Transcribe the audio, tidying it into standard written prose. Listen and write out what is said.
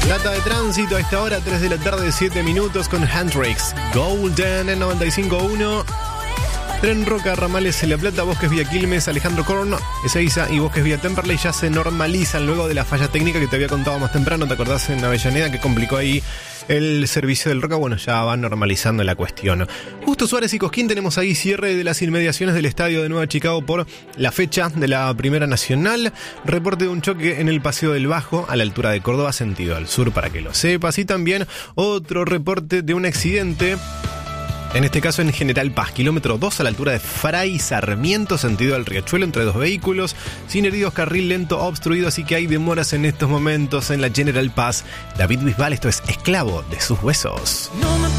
Data de tránsito a esta hora, 3 de la tarde, 7 minutos con Hendrix. Golden en 95.1. Tren Roca, Ramales en La Plata, Bosques vía Quilmes, Alejandro Korn, Ezeiza y Bosques vía Temperley ya se normalizan luego de la falla técnica que te había contado más temprano. ¿Te acordás en Avellaneda que complicó ahí el servicio del Roca? Bueno, ya va normalizando la cuestión. Justo Suárez y Cosquín tenemos ahí cierre de las inmediaciones del estadio de Nueva Chicago por la fecha de la Primera Nacional. Reporte de un choque en el Paseo del Bajo a la altura de Córdoba, sentido al sur, para que lo sepas. Y también otro reporte de un accidente, en este caso en General Paz, kilómetro 2 a la altura de Fray Sarmiento, sentido al Riachuelo, entre dos vehículos, sin heridos, carril lento obstruido, así que hay demoras en estos momentos en la General Paz. David Bisbal, esto es Esclavo de sus huesos. No me